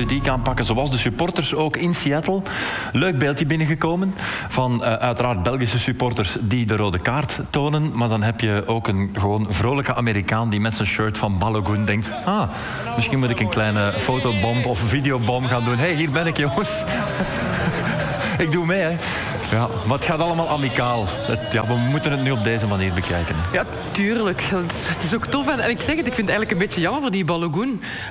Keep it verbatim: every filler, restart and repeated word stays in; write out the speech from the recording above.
ludiek aanpakken, zoals de supporters ook in Seattle. Leuk beeldje binnengekomen van uh, uiteraard Belgische supporters die de rode kaart tonen. Maar dan heb je ook een gewoon vrolijke Amerikaan die met zijn shirt van Balogun denkt... Ah, misschien moet ik een kleine fotobom of videobom gaan doen. Hé, hey, hier ben ik, jongens. Ik doe mee, hè. Ja, maar het gaat allemaal amicaal. Het, ja, we moeten het nu op deze manier bekijken. Ja, tuurlijk. Het is, het is ook tof. En, en ik zeg het, ik vind het eigenlijk een beetje jammer voor die Balogun.